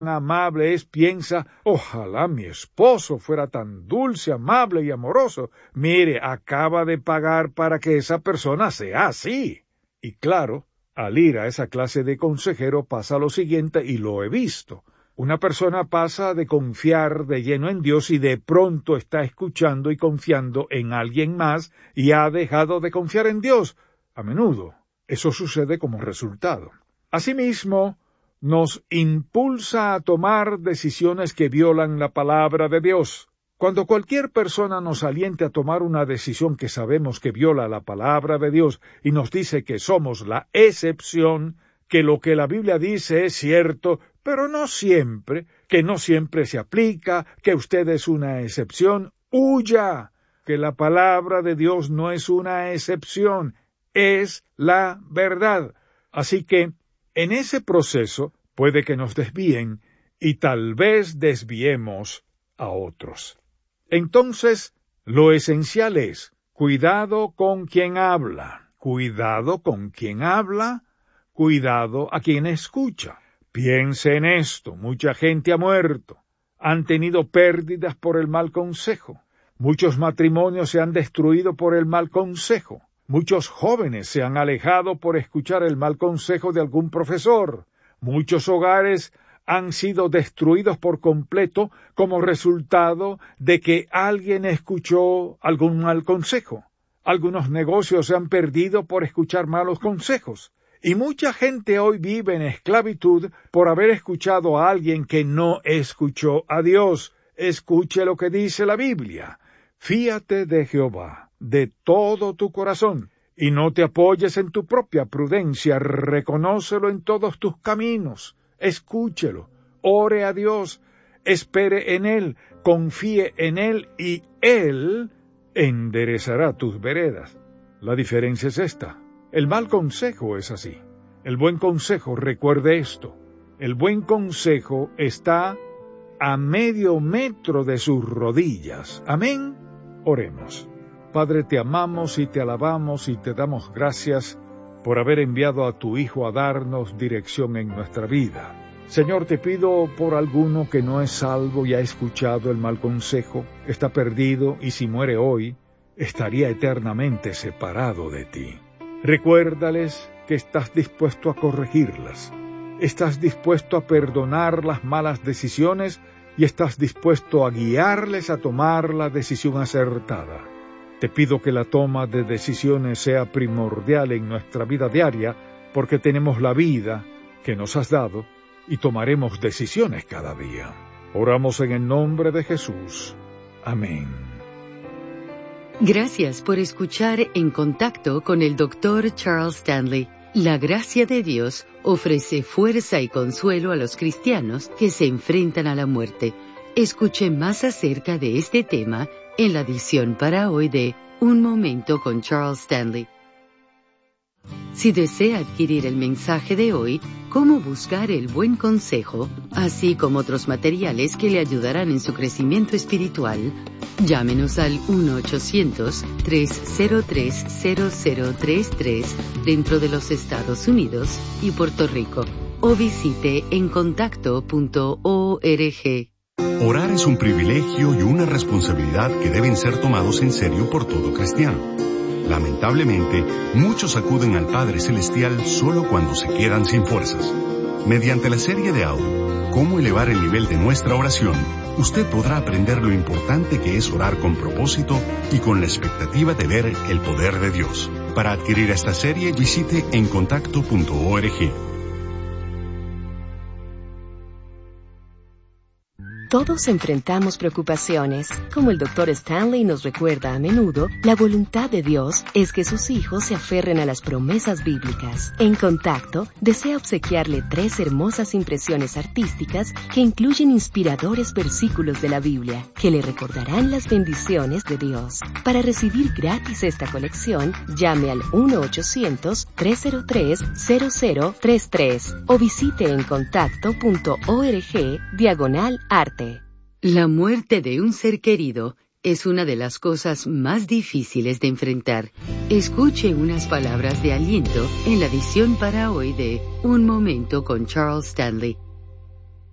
amable es, piensa, ojalá mi esposo fuera tan dulce, amable y amoroso. Mire, acaba de pagar para que esa persona sea así. Y claro, al ir a esa clase de consejero pasa lo siguiente, y lo he visto. Una persona pasa de confiar de lleno en Dios y de pronto está escuchando y confiando en alguien más y ha dejado de confiar en Dios. A menudo, eso sucede como resultado. Asimismo, nos impulsa a tomar decisiones que violan la palabra de Dios. Cuando cualquier persona nos aliente a tomar una decisión que sabemos que viola la palabra de Dios y nos dice que somos la excepción, que lo que la Biblia dice es cierto, pero no siempre, que no siempre se aplica, que usted es una excepción, huya, que la palabra de Dios no es una excepción, es la verdad. Así que, en ese proceso, puede que nos desvíen y tal vez desviemos a otros. Entonces, lo esencial es, cuidado con quien habla, cuidado con quien habla, cuidado a quien escucha. Piense en esto, mucha gente ha muerto, han tenido pérdidas por el mal consejo, muchos matrimonios se han destruido por el mal consejo, muchos jóvenes se han alejado por escuchar el mal consejo de algún profesor, muchos hogares han sido destruidos por completo como resultado de que alguien escuchó algún mal consejo. Algunos negocios se han perdido por escuchar malos consejos. Y mucha gente hoy vive en esclavitud por haber escuchado a alguien que no escuchó a Dios. Escuche lo que dice la Biblia. Fíate de Jehová de todo tu corazón, y no te apoyes en tu propia prudencia. Reconócelo en todos tus caminos. Escúchelo, ore a Dios, espere en Él, confíe en Él, y Él enderezará tus veredas. La diferencia es esta. El mal consejo es así. El buen consejo, recuerde esto, el buen consejo está a medio metro de sus rodillas. Amén. Oremos. Padre, te amamos y te alabamos y te damos gracias por haber enviado a tu Hijo a darnos dirección en nuestra vida. Señor, te pido por alguno que no es salvo y ha escuchado el mal consejo, está perdido y si muere hoy, estaría eternamente separado de ti. Recuérdales que estás dispuesto a corregirlas, estás dispuesto a perdonar las malas decisiones y estás dispuesto a guiarles a tomar la decisión acertada. Te pido que la toma de decisiones sea primordial en nuestra vida diaria, porque tenemos la vida que nos has dado y tomaremos decisiones cada día. Oramos en el nombre de Jesús. Amén. Gracias por escuchar En Contacto con el Dr. Charles Stanley. La gracia de Dios ofrece fuerza y consuelo a los cristianos que se enfrentan a la muerte. Escuche más acerca de este tema en la edición para hoy de Un Momento con Charles Stanley. Si desea adquirir el mensaje de hoy, Cómo buscar el buen consejo, así como otros materiales que le ayudarán en su crecimiento espiritual, llámenos al 1-800-303-0033 dentro de los Estados Unidos y Puerto Rico, o visite encontacto.org. Orar es un privilegio y una responsabilidad que deben ser tomados en serio por todo cristiano. Lamentablemente, muchos acuden al Padre Celestial solo cuando se quedan sin fuerzas. Mediante la serie de audio, Cómo elevar el nivel de nuestra oración, usted podrá aprender lo importante que es orar con propósito y con la expectativa de ver el poder de Dios. Para adquirir esta serie, visite encontacto.org. Todos enfrentamos preocupaciones. Como el Dr. Stanley nos recuerda a menudo, la voluntad de Dios es que sus hijos se aferren a las promesas bíblicas. En Contacto, desea obsequiarle 3 hermosas impresiones artísticas que incluyen inspiradores versículos de la Biblia, que le recordarán las bendiciones de Dios. Para recibir gratis esta colección, llame al 1-800-303-0033 o visite encontacto.org/arte. La muerte de un ser querido es una de las cosas más difíciles de enfrentar. Escuche unas palabras de aliento en la edición para hoy de Un Momento con Charles Stanley.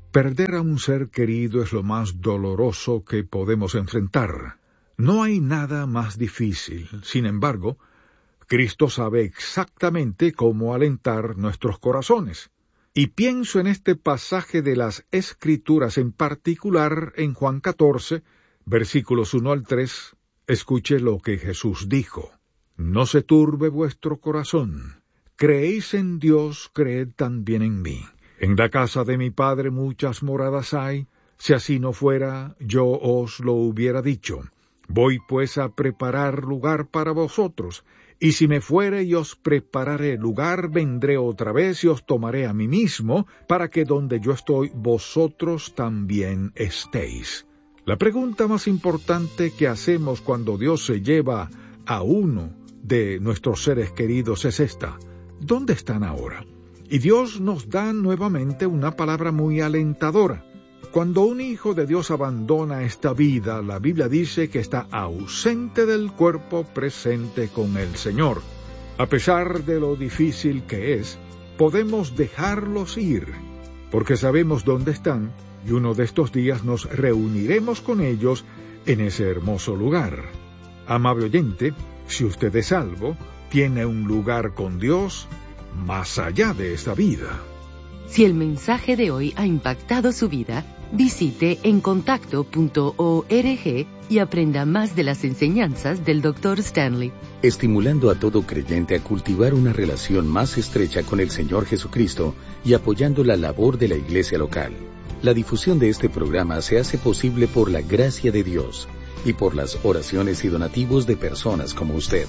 Perder a un ser querido es lo más doloroso que podemos enfrentar. No hay nada más difícil. Sin embargo, Cristo sabe exactamente cómo alentar nuestros corazones. Y pienso en este pasaje de las Escrituras, en particular en Juan 14, versículos 1 al 3. Escuche lo que Jesús dijo. No se turbe vuestro corazón. Creéis en Dios, creed también en mí. En la casa de mi Padre muchas moradas hay. Si así no fuera, yo os lo hubiera dicho. Voy pues a preparar lugar para vosotros. Y si me fuere y os prepararé lugar, vendré otra vez y os tomaré a mí mismo, para que donde yo estoy, vosotros también estéis. La pregunta más importante que hacemos cuando Dios se lleva a uno de nuestros seres queridos es esta: ¿dónde están ahora? Y Dios nos da nuevamente una palabra muy alentadora. Cuando un hijo de Dios abandona esta vida, la Biblia dice que está ausente del cuerpo, presente con el Señor. A pesar de lo difícil que es, podemos dejarlos ir, porque sabemos dónde están, y uno de estos días nos reuniremos con ellos en ese hermoso lugar. Amable oyente, si usted es salvo, tiene un lugar con Dios más allá de esta vida. Si el mensaje de hoy ha impactado su vida, visite encontacto.org y aprenda más de las enseñanzas del Dr. Stanley. Estimulando a todo creyente a cultivar una relación más estrecha con el Señor Jesucristo y apoyando la labor de la iglesia local. La difusión de este programa se hace posible por la gracia de Dios y por las oraciones y donativos de personas como usted.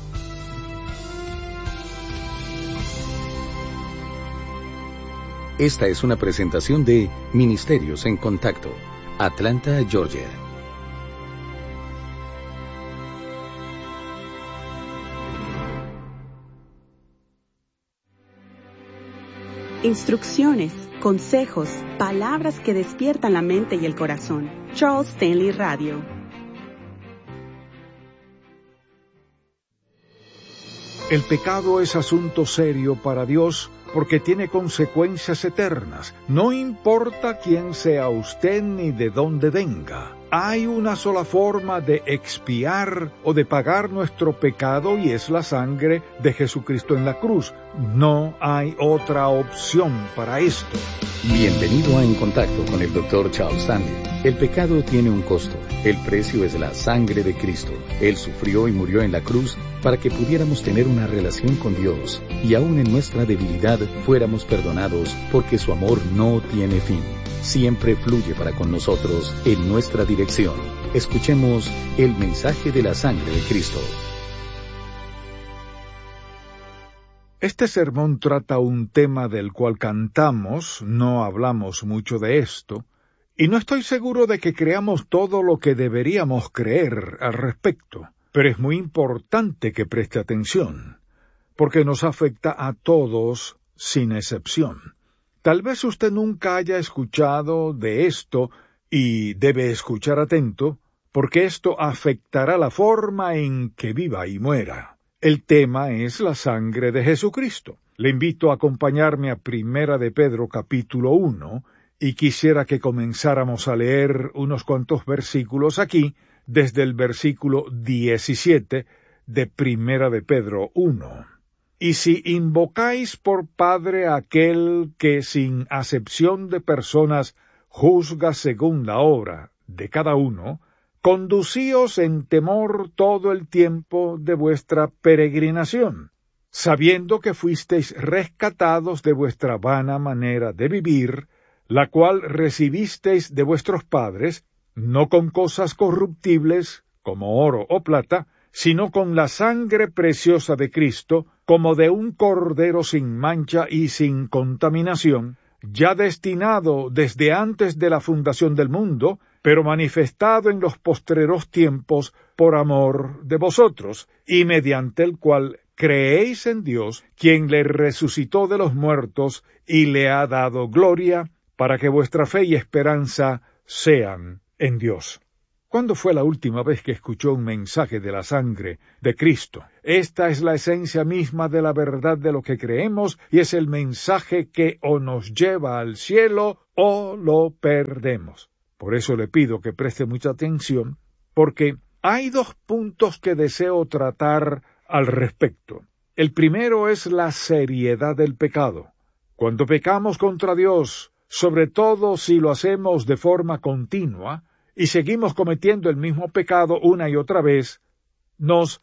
Esta es una presentación de Ministerios en Contacto, Atlanta, Georgia. Instrucciones, consejos, palabras que despiertan la mente y el corazón. Charles Stanley Radio. El pecado es asunto serio para Dios porque tiene consecuencias eternas. No importa quién sea usted ni de dónde venga. Hay una sola forma de expiar o de pagar nuestro pecado y es la sangre de Jesucristo en la cruz. No hay otra opción para esto. Bienvenido a En Contacto con el Dr. Charles Stanley. El pecado tiene un costo. El precio es la sangre de Cristo. Él sufrió y murió en la cruz para que pudiéramos tener una relación con Dios y aún en nuestra debilidad fuéramos perdonados porque su amor no tiene fin. Siempre fluye para con nosotros en nuestra dirección. Escuchemos el mensaje de la sangre de Cristo. Este sermón trata un tema del cual cantamos, no hablamos mucho de esto, y no estoy seguro de que creamos todo lo que deberíamos creer al respecto, pero es muy importante que preste atención, porque nos afecta a todos sin excepción. Tal vez usted nunca haya escuchado de esto y debe escuchar atento, porque esto afectará la forma en que viva y muera. El tema es la sangre de Jesucristo. Le invito a acompañarme a 1 de Pedro capítulo 1, y quisiera que comenzáramos a leer unos cuantos versículos aquí, desde el versículo 17 de 1 de Pedro 1. Y si invocáis por Padre a aquel que sin acepción de personas juzga según la obra de cada uno, conducíos en temor todo el tiempo de vuestra peregrinación, sabiendo que fuisteis rescatados de vuestra vana manera de vivir, la cual recibisteis de vuestros padres, no con cosas corruptibles, como oro o plata, sino con la sangre preciosa de Cristo, como de un cordero sin mancha y sin contaminación, ya destinado desde antes de la fundación del mundo, pero manifestado en los postreros tiempos por amor de vosotros, y mediante el cual creéis en Dios, quien le resucitó de los muertos y le ha dado gloria, para que vuestra fe y esperanza sean en Dios. ¿Cuándo fue la última vez que escuchó un mensaje de la sangre de Cristo? Esta es la esencia misma de la verdad de lo que creemos y es el mensaje que o nos lleva al cielo o lo perdemos. Por eso le pido que preste mucha atención, porque hay dos puntos que deseo tratar al respecto. El primero es la seriedad del pecado. Cuando pecamos contra Dios, sobre todo si lo hacemos de forma continua, y seguimos cometiendo el mismo pecado una y otra vez, nos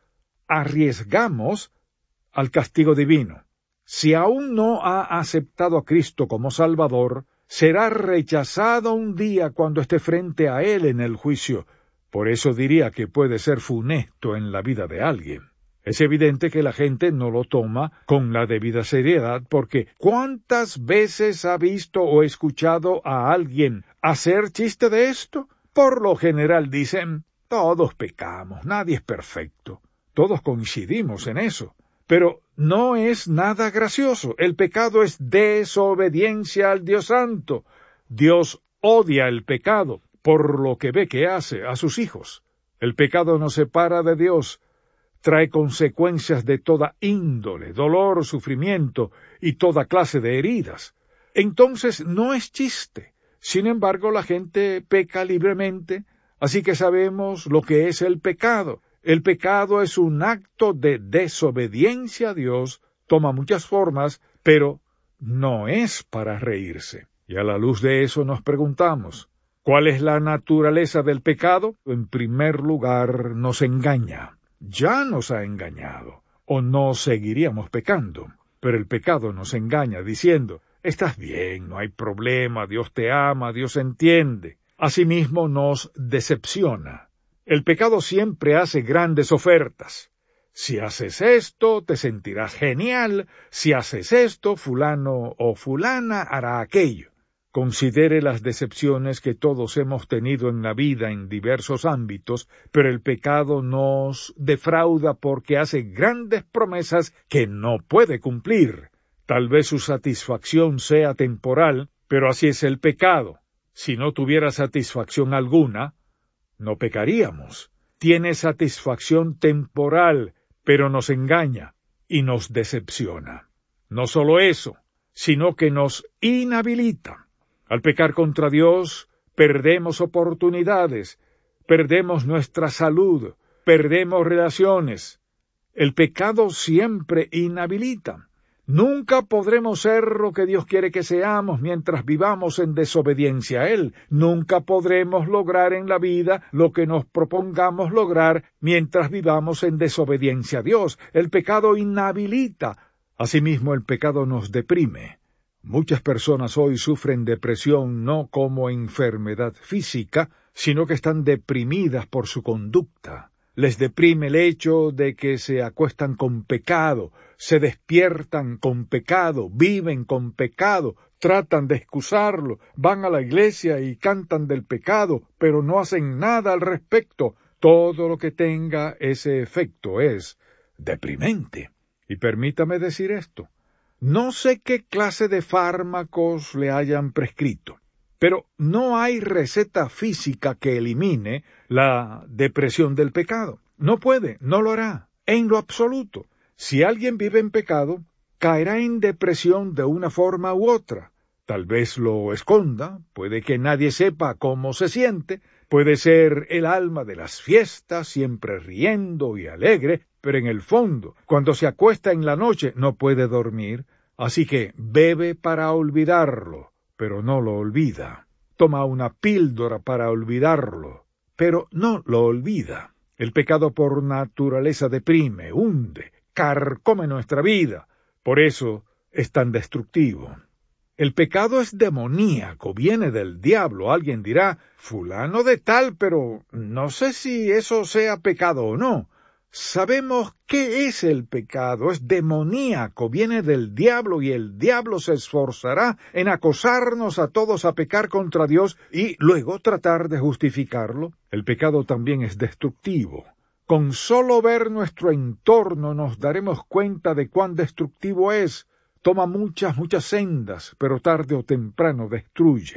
arriesgamos al castigo divino. Si aún no ha aceptado a Cristo como Salvador, será rechazado un día cuando esté frente a Él en el juicio. Por eso diría que puede ser funesto en la vida de alguien. Es evidente que la gente no lo toma con la debida seriedad, porque ¿cuántas veces ha visto o escuchado a alguien hacer chiste de esto? Por lo general dicen, todos pecamos, nadie es perfecto. Todos coincidimos en eso. Pero no es nada gracioso. El pecado es desobediencia al Dios Santo. Dios odia el pecado por lo que ve que hace a sus hijos. El pecado nos separa de Dios. Trae consecuencias de toda índole, dolor, sufrimiento y toda clase de heridas. Entonces no es chiste. Sin embargo, la gente peca libremente, así que sabemos lo que es el pecado. El pecado es un acto de desobediencia a Dios, toma muchas formas, pero no es para reírse. Y a la luz de eso nos preguntamos, ¿cuál es la naturaleza del pecado? En primer lugar, nos engaña. Ya nos ha engañado, o no seguiríamos pecando. Pero el pecado nos engaña diciendo, estás bien, no hay problema, Dios te ama, Dios entiende. Asimismo nos decepciona. El pecado siempre hace grandes ofertas. Si haces esto, te sentirás genial. Si haces esto, fulano o fulana hará aquello. Considere las decepciones que todos hemos tenido en la vida en diversos ámbitos, pero el pecado nos defrauda porque hace grandes promesas que no puede cumplir. Tal vez su satisfacción sea temporal, pero así es el pecado. Si no tuviera satisfacción alguna, no pecaríamos. Tiene satisfacción temporal, pero nos engaña y nos decepciona. No solo eso, sino que nos inhabilita. Al pecar contra Dios, perdemos oportunidades, perdemos nuestra salud, perdemos relaciones. El pecado siempre inhabilita. Nunca podremos ser lo que Dios quiere que seamos mientras vivamos en desobediencia a Él. Nunca podremos lograr en la vida lo que nos propongamos lograr mientras vivamos en desobediencia a Dios. El pecado inhabilita. Asimismo, el pecado nos deprime. Muchas personas hoy sufren depresión no como enfermedad física, sino que están deprimidas por su conducta. Les deprime el hecho de que se acuestan con pecado, se despiertan con pecado, viven con pecado, tratan de excusarlo, van a la iglesia y cantan del pecado, pero no hacen nada al respecto. Todo lo que tenga ese efecto es deprimente. Y permítame decir esto. No sé qué clase de fármacos le hayan prescrito, pero no hay receta física que elimine la depresión del pecado. No puede, no lo hará, en lo absoluto. Si alguien vive en pecado, caerá en depresión de una forma u otra. Tal vez lo esconda, puede que nadie sepa cómo se siente, puede ser el alma de las fiestas, siempre riendo y alegre, pero en el fondo, cuando se acuesta en la noche, no puede dormir, así que bebe para olvidarlo, pero no lo olvida. Toma una píldora para olvidarlo, pero no lo olvida. El pecado por naturaleza deprime, hunde, carcome nuestra vida. Por eso es tan destructivo. El pecado es demoníaco, viene del diablo. Alguien dirá, fulano de tal, pero no sé si eso sea pecado o no. Sabemos qué es el pecado, es demoníaco, viene del diablo y el diablo se esforzará en acosarnos a todos a pecar contra Dios y luego tratar de justificarlo. El pecado también es destructivo. Con solo ver nuestro entorno nos daremos cuenta de cuán destructivo es. Toma muchas sendas, pero tarde o temprano destruye.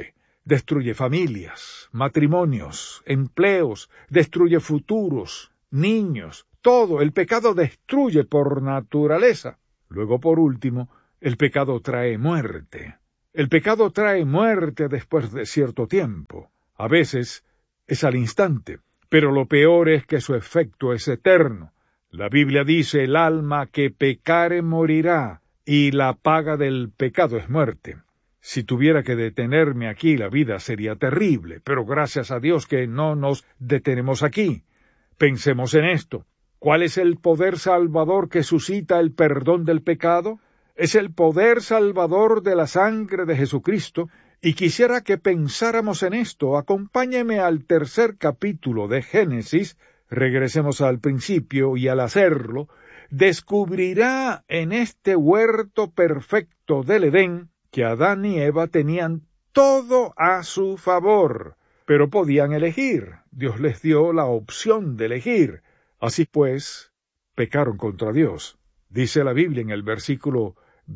destruye familias, matrimonios, empleos, destruye futuros, niños, todo. El pecado destruye por naturaleza. Luego, por último, el pecado trae muerte. El pecado trae muerte después de cierto tiempo. A veces es al instante, pero lo peor es que su efecto es eterno. La Biblia dice: el alma que pecare morirá, y la paga del pecado es muerte. Si tuviera que detenerme aquí, la vida sería terrible, pero gracias a Dios que no nos detenemos aquí. Pensemos en esto. ¿Cuál es el poder salvador que suscita el perdón del pecado? Es el poder salvador de la sangre de Jesucristo, y quisiera que pensáramos en esto. Acompáñeme al 3 capítulo de Génesis. Regresemos al principio, y al hacerlo, descubrirá en este huerto perfecto del Edén que Adán y Eva tenían todo a su favor, pero podían elegir. Dios les dio la opción de elegir. Así pues, pecaron contra Dios. Dice la Biblia en el versículo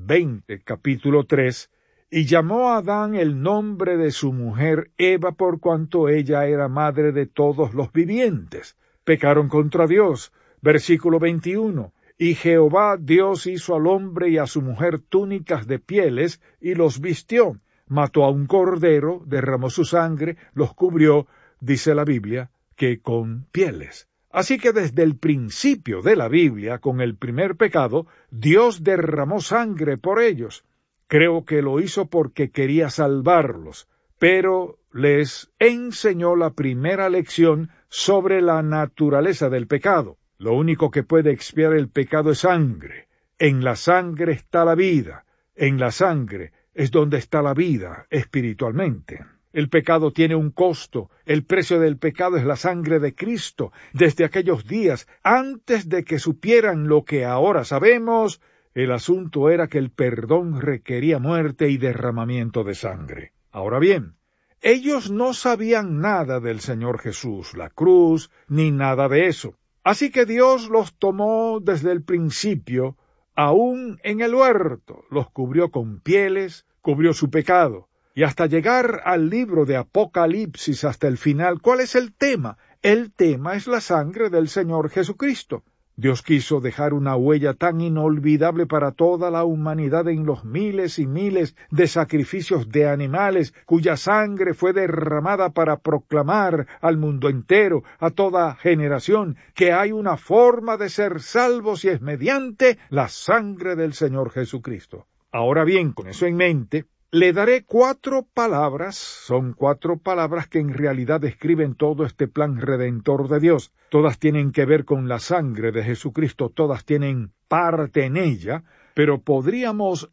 20, capítulo 3, y llamó a Adán el nombre de su mujer Eva, por cuanto ella era madre de todos los vivientes. Pecaron contra Dios. Versículo 21, y Jehová Dios hizo al hombre y a su mujer túnicas de pieles, y los vistió. Mató a un cordero, derramó su sangre, los cubrió, dice la Biblia, que con pieles. Así que desde el principio de la Biblia, con el primer pecado, Dios derramó sangre por ellos. Creo que lo hizo porque quería salvarlos, pero les enseñó la primera lección sobre la naturaleza del pecado. Lo único que puede expiar el pecado es sangre. En la sangre está la vida. En la sangre es donde está la vida espiritualmente. El pecado tiene un costo. El precio del pecado es la sangre de Cristo. Desde aquellos días, antes de que supieran lo que ahora sabemos, el asunto era que el perdón requería muerte y derramamiento de sangre. Ahora bien, ellos no sabían nada del Señor Jesús, la cruz, ni nada de eso. Así que Dios los tomó desde el principio, aún en el huerto, los cubrió con pieles, cubrió su pecado. Y hasta llegar al libro de Apocalipsis, hasta el final, ¿cuál es el tema? El tema es la sangre del Señor Jesucristo. Dios quiso dejar una huella tan inolvidable para toda la humanidad en los miles y miles de sacrificios de animales cuya sangre fue derramada para proclamar al mundo entero, a toda generación, que hay una forma de ser salvos y es mediante la sangre del Señor Jesucristo. Ahora bien, con eso en mente, le daré 4 palabras, son 4 palabras que en realidad describen todo este plan redentor de Dios. Todas tienen que ver con la sangre de Jesucristo, todas tienen parte en ella, pero podríamos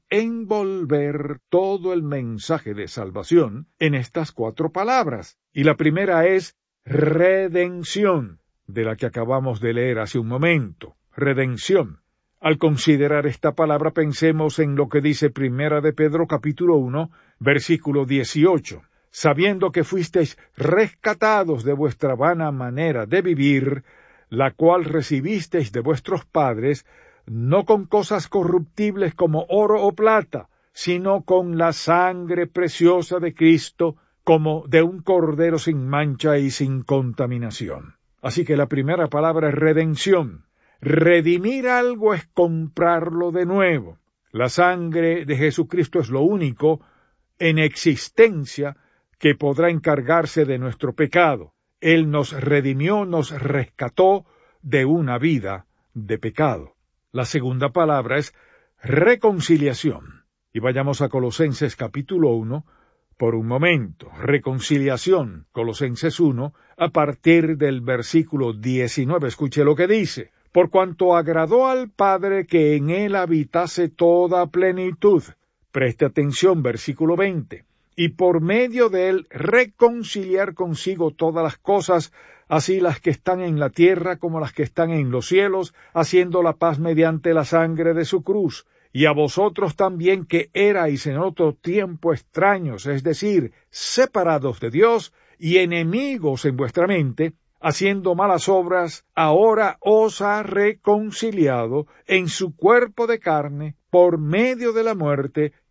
envolver todo el mensaje de salvación en estas 4 palabras. Y la primera es redención, de la que acabamos de leer hace un momento. Redención. Al considerar esta palabra, pensemos en lo que dice Primera de Pedro capítulo 1, versículo 18. Sabiendo que fuisteis rescatados de vuestra vana manera de vivir, la cual recibisteis de vuestros padres, no con cosas corruptibles como oro o plata, sino con la sangre preciosa de Cristo, como de un cordero sin mancha y sin contaminación. Así que la primera palabra es redención. Redimir algo es comprarlo de nuevo. La sangre de Jesucristo es lo único en existencia que podrá encargarse de nuestro pecado. Él nos redimió, nos rescató de una vida de pecado. La segunda palabra es reconciliación. Y vayamos a Colosenses capítulo 1 por un momento. Reconciliación, Colosenses 1, a partir del versículo 19. Escuche lo que dice. Por cuanto agradó al Padre que en él habitase toda plenitud. Preste atención, versículo 20. Y por medio de él reconciliar consigo todas las cosas, así las que están en la tierra como las que están en los cielos, haciendo la paz mediante la sangre de su cruz. Y a vosotros también que erais en otro tiempo extraños, es decir, separados de Dios y enemigos en vuestra mente, haciendo malas obras, ahora os ha reconciliado en su cuerpo de carne por medio de la muerte,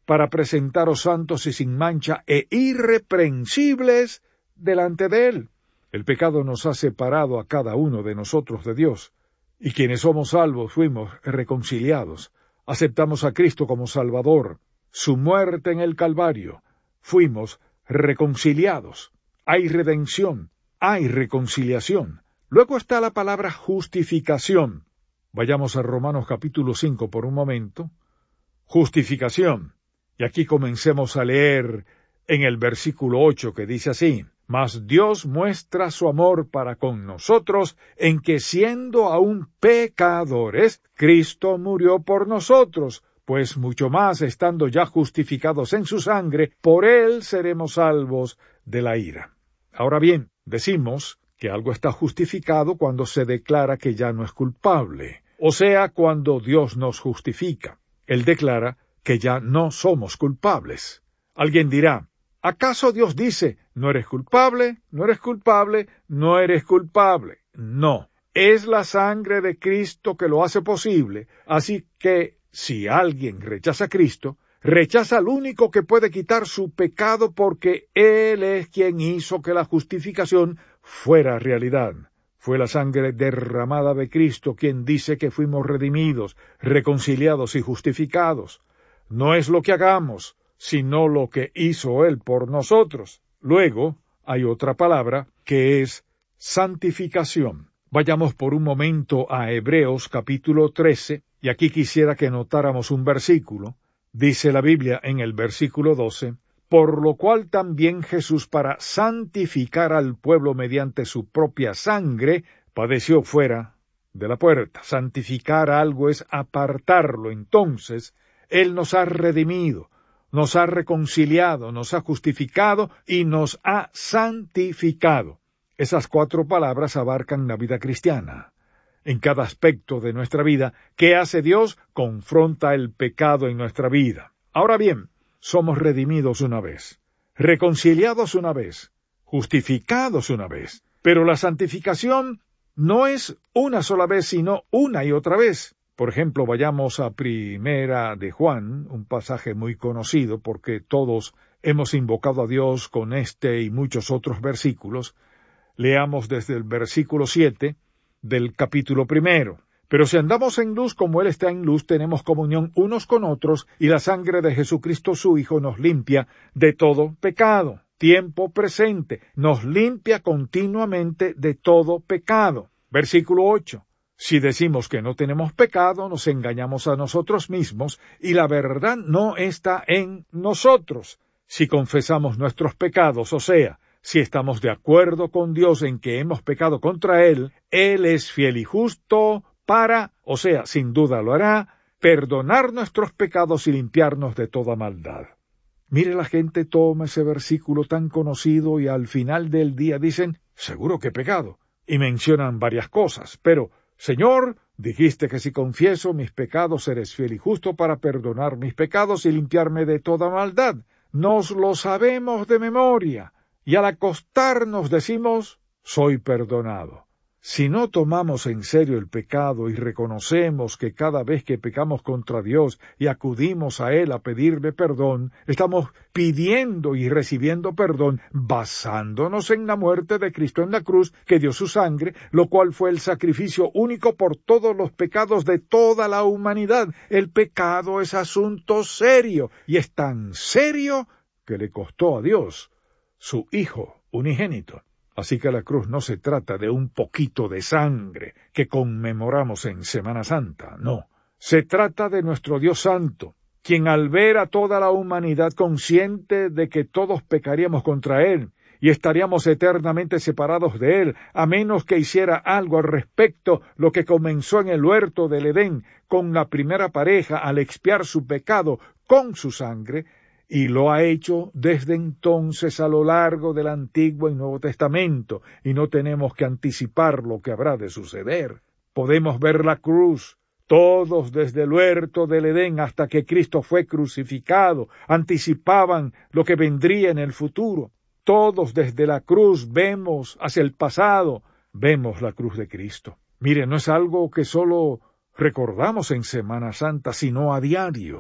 para presentaros santos y sin mancha e irreprensibles delante de Él. El pecado nos ha separado a cada uno de nosotros de Dios, y quienes somos salvos fuimos reconciliados. Aceptamos a Cristo como Salvador. Su muerte en el Calvario. Fuimos reconciliados. Hay redención, hay reconciliación. Luego está la palabra justificación. Vayamos a Romanos capítulo 5 por un momento. Justificación. Y aquí comencemos a leer en el versículo 8 que dice así: Mas Dios muestra su amor para con nosotros en que siendo aún pecadores, Cristo murió por nosotros, pues mucho más estando ya justificados en su sangre, por Él seremos salvos de la ira. Ahora bien, decimos que algo está justificado cuando se declara que ya no es culpable, o sea, cuando Dios nos justifica. Él declara que ya no somos culpables. Alguien dirá, ¿acaso Dios dice, no eres culpable, no eres culpable, no eres culpable? No, es la sangre de Cristo que lo hace posible, así que si alguien rechaza a Cristo, rechaza al único que puede quitar su pecado porque Él es quien hizo que la justificación fuera realidad. Fue la sangre derramada de Cristo quien dice que fuimos redimidos, reconciliados y justificados. No es lo que hagamos, sino lo que hizo Él por nosotros. Luego, hay otra palabra que es santificación. Vayamos por un momento a Hebreos capítulo 13, y aquí quisiera que notáramos un versículo. Dice la Biblia en el versículo 12, por lo cual también Jesús, para santificar al pueblo mediante su propia sangre, padeció fuera de la puerta. Santificar algo es apartarlo. Entonces, Él nos ha redimido, nos ha reconciliado, nos ha justificado y nos ha santificado. Esas 4 palabras abarcan la vida cristiana. En cada aspecto de nuestra vida, ¿qué hace Dios? Confronta el pecado en nuestra vida. Ahora bien, somos redimidos una vez, reconciliados una vez, justificados una vez. Pero la santificación no es una sola vez, sino una y otra vez. Por ejemplo, vayamos a Primera de Juan, un pasaje muy conocido porque todos hemos invocado a Dios con este y muchos otros versículos. Leamos desde el versículo 7 del capítulo 1. Pero si andamos en luz como Él está en luz, tenemos comunión unos con otros, y la sangre de Jesucristo su Hijo nos limpia de todo pecado. Tiempo presente, nos limpia continuamente de todo pecado. Versículo 8. Si decimos que no tenemos pecado, nos engañamos a nosotros mismos, y la verdad no está en nosotros. Si confesamos nuestros pecados, o sea, si estamos de acuerdo con Dios en que hemos pecado contra Él, Él es fiel y justo para, o sea, sin duda lo hará, perdonar nuestros pecados y limpiarnos de toda maldad. Mire, la gente toma ese versículo tan conocido y al final del día dicen, seguro que he pecado, y mencionan varias cosas, pero, Señor, dijiste que si confieso mis pecados eres fiel y justo para perdonar mis pecados y limpiarme de toda maldad. Nos lo sabemos de memoria. Y al acostarnos decimos, soy perdonado. Si no tomamos en serio el pecado y reconocemos que cada vez que pecamos contra Dios y acudimos a Él a pedirle perdón, estamos pidiendo y recibiendo perdón basándonos en la muerte de Cristo en la cruz, que dio su sangre, lo cual fue el sacrificio único por todos los pecados de toda la humanidad. El pecado es asunto serio, y es tan serio que le costó a Dios su Hijo unigénito. Así que la cruz no se trata de un poquito de sangre que conmemoramos en Semana Santa, no. Se trata de nuestro Dios Santo, quien al ver a toda la humanidad consciente de que todos pecaríamos contra Él y estaríamos eternamente separados de Él, a menos que hiciera algo al respecto, lo que comenzó en el huerto del Edén con la primera pareja al expiar su pecado con su sangre, y lo ha hecho desde entonces a lo largo del Antiguo y Nuevo Testamento, y no tenemos que anticipar lo que habrá de suceder. Podemos ver la cruz, todos desde el huerto del Edén hasta que Cristo fue crucificado, anticipaban lo que vendría en el futuro. Todos desde la cruz vemos hacia el pasado, vemos la cruz de Cristo. Mire, no es algo que solo recordamos en Semana Santa, sino a diario.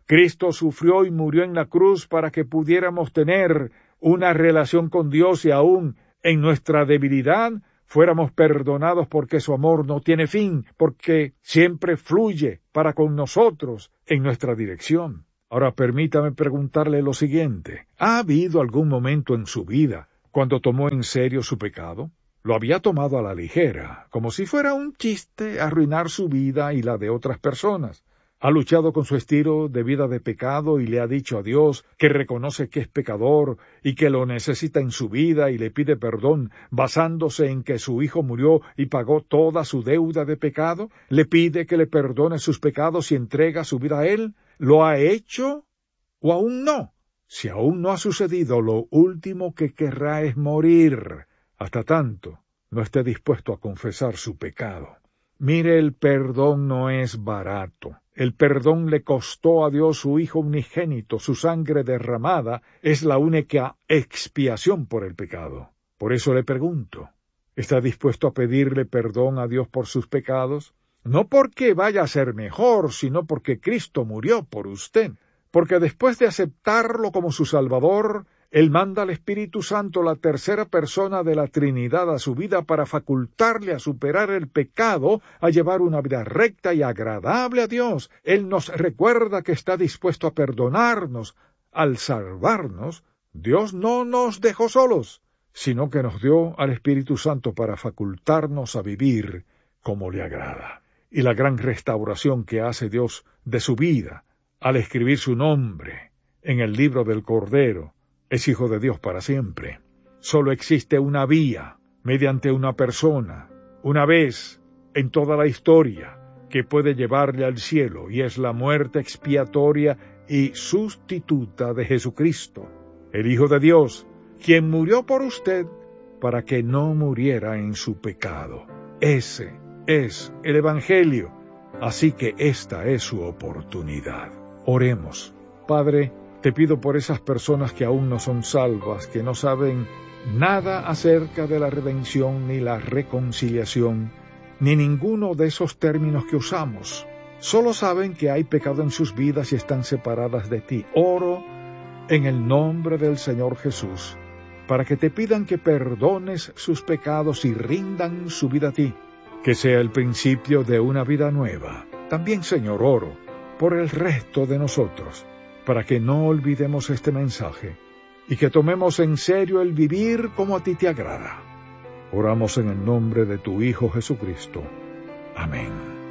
Cristo sufrió y murió en la cruz para que pudiéramos tener una relación con Dios y aún en nuestra debilidad fuéramos perdonados porque su amor no tiene fin, porque siempre fluye para con nosotros en nuestra dirección. Ahora permítame preguntarle lo siguiente. ¿Ha habido algún momento en su vida cuando tomó en serio su pecado? Lo había tomado a la ligera, como si fuera un chiste arruinar su vida y la de otras personas. Ha luchado con su estilo de vida de pecado y le ha dicho a Dios que reconoce que es pecador y que lo necesita en su vida y le pide perdón basándose en que su hijo murió y pagó toda su deuda de pecado. ¿Le pide que le perdone sus pecados y entrega su vida a Él? ¿Lo ha hecho o aún no? Si aún no ha sucedido, lo último que querrá es morir, hasta tanto no esté dispuesto a confesar su pecado. Mire, el perdón no es barato. El perdón le costó a Dios su Hijo unigénito, su sangre derramada es la única expiación por el pecado. Por eso le pregunto, ¿está dispuesto a pedirle perdón a Dios por sus pecados? No porque vaya a ser mejor, sino porque Cristo murió por usted. Porque después de aceptarlo como su Salvador, Él manda al Espíritu Santo, la tercera persona de la Trinidad, a su vida para facultarle a superar el pecado, a llevar una vida recta y agradable a Dios. Él nos recuerda que está dispuesto a perdonarnos. Al salvarnos, Dios no nos dejó solos, sino que nos dio al Espíritu Santo para facultarnos a vivir como le agrada. Y la gran restauración que hace Dios de su vida, al escribir su nombre en el libro del Cordero, es hijo de Dios para siempre. Solo existe una vía, mediante una persona, una vez en toda la historia, que puede llevarle al cielo, y es la muerte expiatoria y sustituta de Jesucristo, el Hijo de Dios, quien murió por usted para que no muriera en su pecado. Ese es el Evangelio, así que esta es su oportunidad. Oremos. Padre, te pido por esas personas que aún no son salvas, que no saben nada acerca de la redención ni la reconciliación, ni ninguno de esos términos que usamos. Solo saben que hay pecado en sus vidas y están separadas de ti. Oro en el nombre del Señor Jesús, para que te pidan que perdones sus pecados y rindan su vida a ti, que sea el principio de una vida nueva. También, Señor, oro por el resto de nosotros, para que no olvidemos este mensaje y que tomemos en serio el vivir como a ti te agrada. Oramos en el nombre de tu Hijo Jesucristo. Amén.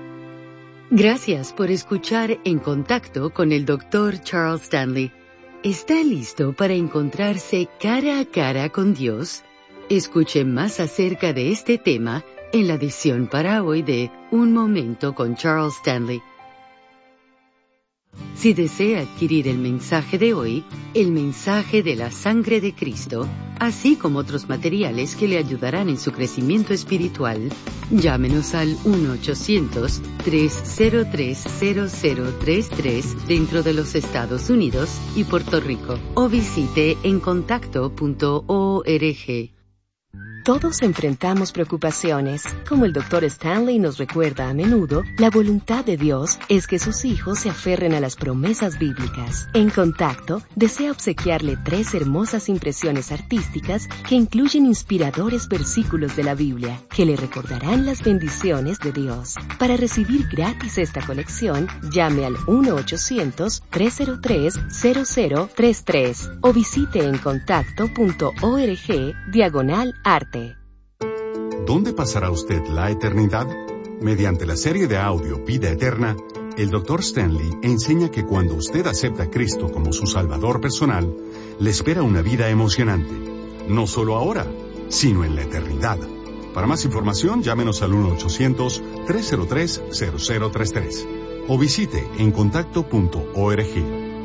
Gracias por escuchar En Contacto con el Dr. Charles Stanley. ¿Está listo para encontrarse cara a cara con Dios? Escuche más acerca de este tema en la edición para hoy de Un Momento con Charles Stanley. Si desea adquirir el mensaje de hoy, el mensaje de la sangre de Cristo, así como otros materiales que le ayudarán en su crecimiento espiritual, llámenos al 1-800-303-0033 dentro de los Estados Unidos y Puerto Rico, o visite encontacto.org. Todos enfrentamos preocupaciones. Como el Dr. Stanley nos recuerda a menudo, la voluntad de Dios es que sus hijos se aferren a las promesas bíblicas. En Contacto, desea obsequiarle 3 hermosas impresiones artísticas que incluyen inspiradores versículos de la Biblia, que le recordarán las bendiciones de Dios. Para recibir gratis esta colección, llame al 1-800-303-0033 o visite encontacto.org/arte. ¿Dónde pasará usted la eternidad? Mediante la serie de audio Vida Eterna, el Dr. Stanley enseña que cuando usted acepta a Cristo como su Salvador personal, le espera una vida emocionante, no solo ahora, sino en la eternidad. Para más información, llámenos al 1-800-303-0033 o visite encontacto.org.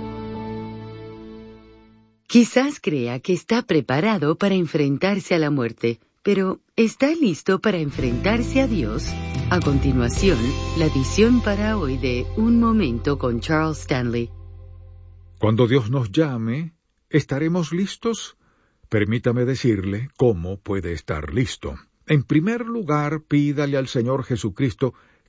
Quizás crea que está preparado para enfrentarse a la muerte, pero ¿está listo para enfrentarse a Dios? A continuación, la edición para hoy de Un Momento con Charles Stanley. Cuando Dios nos llame, ¿estaremos listos? Permítame decirle cómo puede estar listo. En primer lugar, pídale al Señor Jesucristo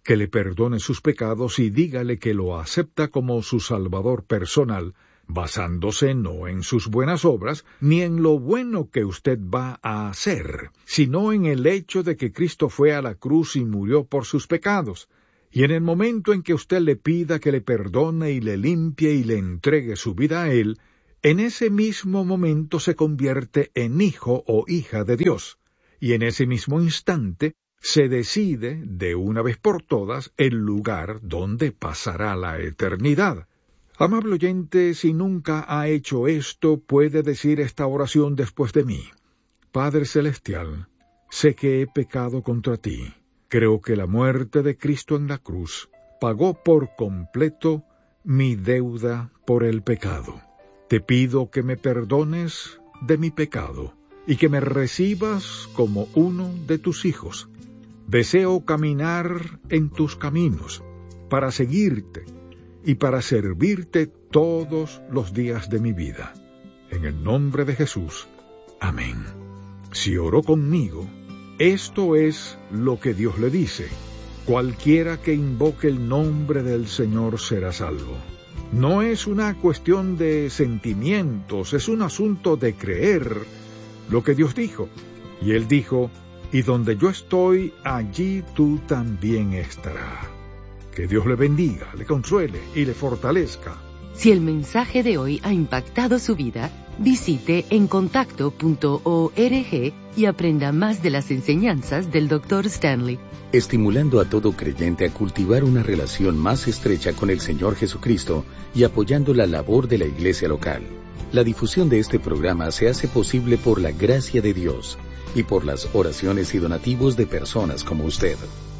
que le perdone sus pecados y dígale que lo acepta como su Salvador personal, basándose no en sus buenas obras, ni en lo bueno que usted va a hacer, sino en el hecho de que Cristo fue a la cruz y murió por sus pecados. Y en el momento en que usted le pida que le perdone y le limpie y le entregue su vida a Él, en ese mismo momento se convierte en hijo o hija de Dios, y en ese mismo instante se decide, de una vez por todas, el lugar donde pasará la eternidad. Amable oyente, si nunca ha hecho esto, puede decir esta oración después de mí. Padre Celestial, sé que he pecado contra ti. Creo que la muerte de Cristo en la cruz pagó por completo mi deuda por el pecado. Te pido que me perdones de mi pecado y que me recibas como uno de tus hijos. Deseo caminar en tus caminos para seguirte y para servirte todos los días de mi vida. En el nombre de Jesús. Amén. Si oró conmigo, esto es lo que Dios le dice: cualquiera que invoque el nombre del Señor será salvo. No es una cuestión de sentimientos, es un asunto de creer lo que Dios dijo. Y Él dijo: y donde yo estoy, allí tú también estarás. Que Dios le bendiga, le consuele y le fortalezca. Si el mensaje de hoy ha impactado su vida, visite encontacto.org y aprenda más de las enseñanzas del Dr. Stanley. Estimulando a todo creyente a cultivar una relación más estrecha con el Señor Jesucristo y apoyando la labor de la iglesia local. La difusión de este programa se hace posible por la gracia de Dios y por las oraciones y donativos de personas como usted.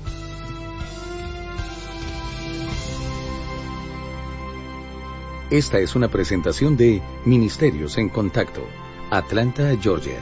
Esta es una presentación de Ministerios en Contacto, Atlanta, Georgia.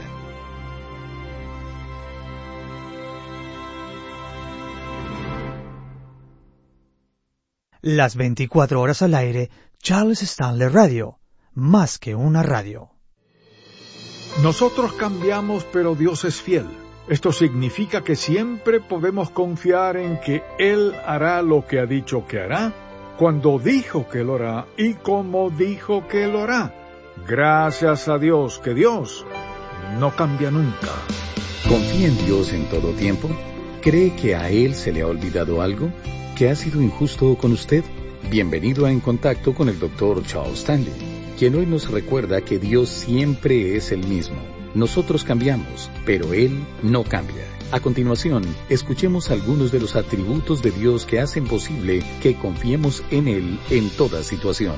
Las 24 horas al aire, Charles Stanley Radio, más que una radio. Nosotros cambiamos, pero Dios es fiel. Esto significa que siempre podemos confiar en que Él hará lo que ha dicho que hará, cuando dijo que lo hará y como dijo que lo hará. Gracias a Dios, que Dios no cambia nunca. ¿Confía en Dios en todo tiempo? ¿Cree que a Él se le ha olvidado algo? ¿Que ha sido injusto con usted? Bienvenido a En Contacto con el Dr. Charles Stanley, quien hoy nos recuerda que Dios siempre es el mismo. Nosotros cambiamos, pero Él no cambia. A continuación, escuchemos algunos de los atributos de Dios que hacen posible que confiemos en Él en toda situación.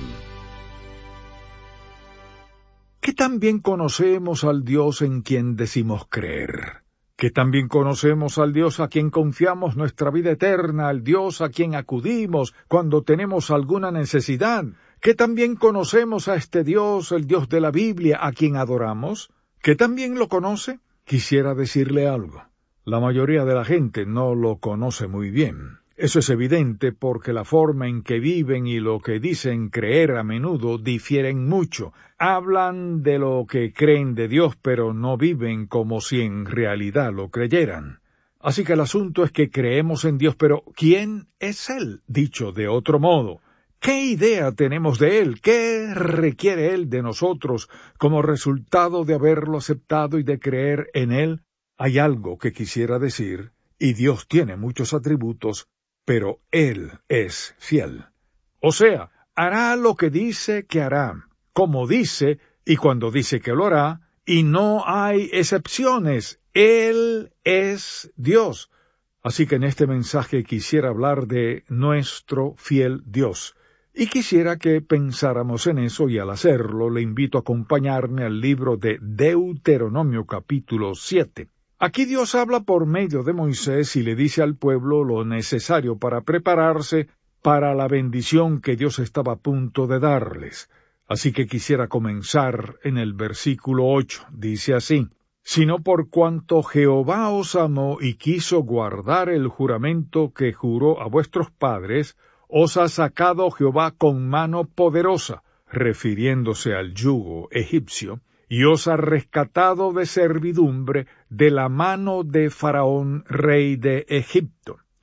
¿Qué tan bien conocemos al Dios en quien decimos creer? ¿Qué tan bien conocemos al Dios a quien confiamos nuestra vida eterna, al Dios a quien acudimos cuando tenemos alguna necesidad? ¿Qué tan bien conocemos a este Dios, el Dios de la Biblia, a quien adoramos? ¿Qué tan bien lo conoce? Quisiera decirle algo. La mayoría de la gente no lo conoce muy bien. Eso es evidente porque la forma en que viven y lo que dicen creer a menudo difieren mucho. Hablan de lo que creen de Dios, pero no viven como si en realidad lo creyeran. Así que el asunto es que creemos en Dios, pero ¿quién es Él? Dicho de otro modo, ¿qué idea tenemos de Él? ¿Qué requiere Él de nosotros como resultado de haberlo aceptado y de creer en Él? Hay algo que quisiera decir, y Dios tiene muchos atributos, pero Él es fiel. O sea, hará lo que dice que hará, como dice y cuando dice que lo hará, y no hay excepciones. Él es Dios. Así que en este mensaje quisiera hablar de nuestro fiel Dios. Y quisiera que pensáramos en eso, y al hacerlo le invito a acompañarme al libro de Deuteronomio capítulo 7. Aquí Dios habla por medio de Moisés y le dice al pueblo lo necesario para prepararse para la bendición que Dios estaba a punto de darles. Así que quisiera comenzar en el versículo 8. Dice así: sino por cuanto Jehová os amó y quiso guardar el juramento que juró a vuestros padres, os ha sacado Jehová con mano poderosa, refiriéndose al yugo egipcio, y os ha rescatado de servidumbre de la mano de Faraón, rey de Egipto.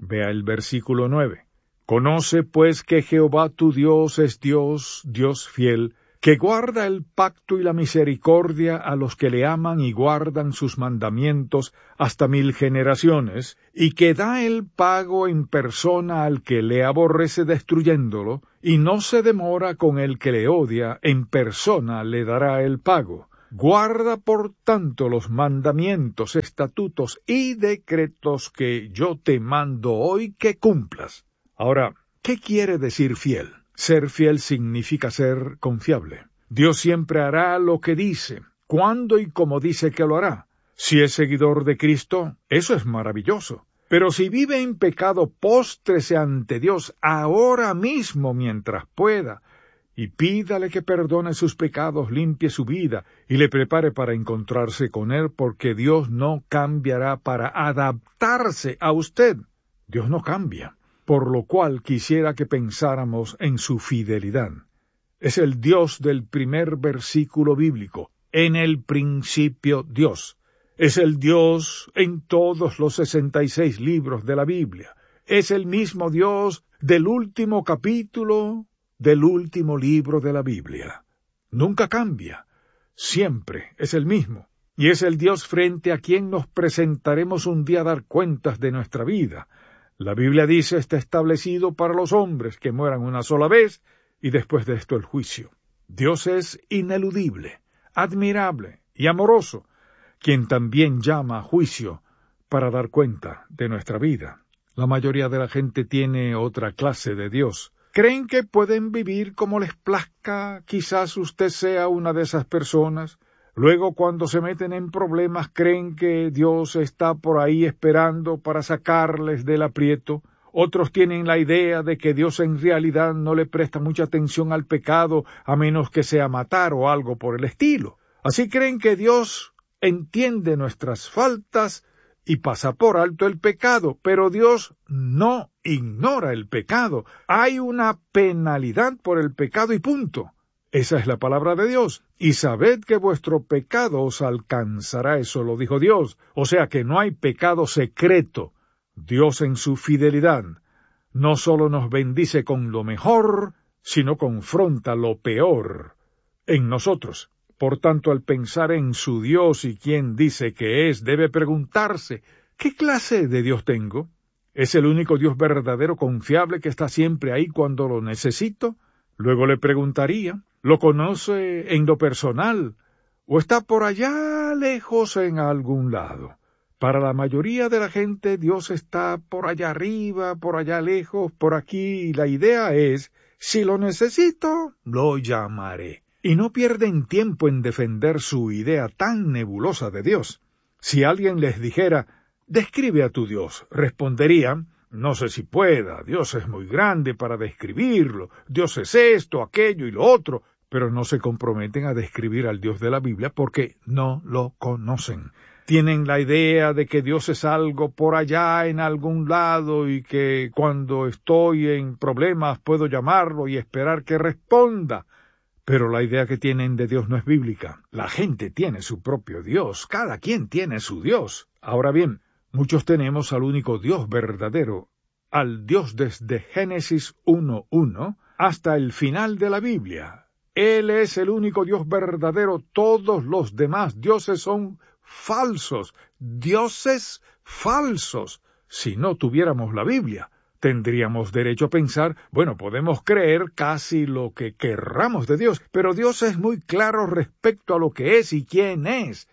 Vea el versículo 9. Conoce pues que Jehová tu Dios es Dios, Dios fiel, que guarda el pacto y la misericordia a los que le aman y guardan sus mandamientos hasta 1000 generaciones, y que da el pago en persona al que le aborrece destruyéndolo, y no se demora con el que le odia, en persona le dará el pago. Guarda por tanto los mandamientos, estatutos y decretos que yo te mando hoy que cumplas. Ahora, ¿qué quiere decir fiel? Ser fiel significa ser confiable. Dios siempre hará lo que dice, cuándo y como dice que lo hará. Si es seguidor de Cristo, eso es maravilloso. Pero si vive en pecado, póstrese ante Dios ahora mismo mientras pueda, y pídale que perdone sus pecados, limpie su vida, y le prepare para encontrarse con Él, porque Dios no cambiará para adaptarse a usted. Dios no cambia. Por lo cual quisiera que pensáramos en su fidelidad. Es el Dios del primer versículo bíblico. En el principio Dios. Es el Dios en todos los 66 libros de la Biblia. Es el mismo Dios del último capítulo del último libro de la Biblia. Nunca cambia. Siempre es el mismo. Y es el Dios frente a quien nos presentaremos un día a dar cuentas de nuestra vida. La Biblia dice está establecido para los hombres que mueran una sola vez y después de esto el juicio. Dios es ineludible, admirable y amoroso, quien también llama a juicio para dar cuenta de nuestra vida. La mayoría de la gente tiene otra clase de Dios. Creen que pueden vivir como les plazca. Quizás usted sea una de esas personas. Luego, cuando se meten en problemas, creen que Dios está por ahí esperando para sacarles del aprieto. Otros tienen la idea de que Dios en realidad no le presta mucha atención al pecado, a menos que sea matar o algo por el estilo. Así creen que Dios entiende nuestras faltas y pasa por alto el pecado, pero Dios no ignora el pecado. Hay una penalidad por el pecado y punto. Esa es la palabra de Dios. Y sabed que vuestro pecado os alcanzará, eso lo dijo Dios. O sea que no hay pecado secreto. Dios en su fidelidad no solo nos bendice con lo mejor, sino confronta lo peor en nosotros. Por tanto, al pensar en su Dios y quién dice que es, debe preguntarse, ¿qué clase de Dios tengo? ¿Es el único Dios verdadero, confiable, que está siempre ahí cuando lo necesito? Luego le preguntaría, ¿lo conoce en lo personal o está por allá lejos en algún lado? Para la mayoría de la gente Dios está por allá arriba, por allá lejos, por aquí, y la idea es, si lo necesito, lo llamaré. Y no pierden tiempo en defender su idea tan nebulosa de Dios. Si alguien les dijera, describe a tu Dios, responderían, no sé si pueda, Dios es muy grande para describirlo, Dios es esto, aquello y lo otro, pero no se comprometen a describir al Dios de la Biblia porque no lo conocen. Tienen la idea de que Dios es algo por allá en algún lado y que cuando estoy en problemas puedo llamarlo y esperar que responda. Pero la idea que tienen de Dios no es bíblica. La gente tiene su propio Dios, cada quien tiene su Dios. Ahora bien, muchos tenemos al único Dios verdadero, al Dios desde Génesis 1:1 hasta el final de la Biblia. Él es el único Dios verdadero, todos los demás dioses son falsos, dioses falsos. Si no tuviéramos la Biblia, tendríamos derecho a pensar, bueno, podemos creer casi lo que querramos de Dios, pero Dios es muy claro respecto a lo que es y quién es.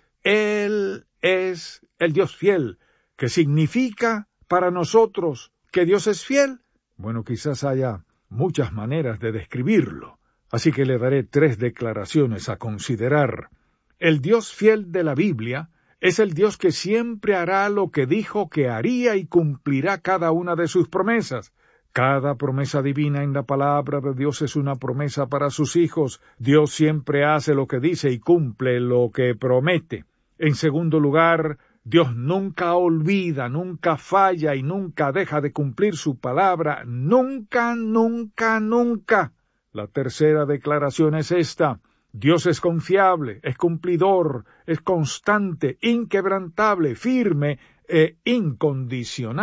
Él es el Dios fiel. ¿Qué significa para nosotros que Dios es fiel? Bueno, quizás haya muchas maneras de describirlo, así que le daré 3 declaraciones a considerar. El Dios fiel de la Biblia es el Dios que siempre hará lo que dijo que haría y cumplirá cada una de sus promesas. Cada promesa divina en la palabra de Dios es una promesa para sus hijos. Dios siempre hace lo que dice y cumple lo que promete. En segundo lugar, Dios nunca olvida, nunca falla y nunca deja de cumplir su palabra. Nunca, nunca, nunca. La tercera declaración es esta. Dios es confiable, es cumplidor, es constante, inquebrantable, firme e incondicional.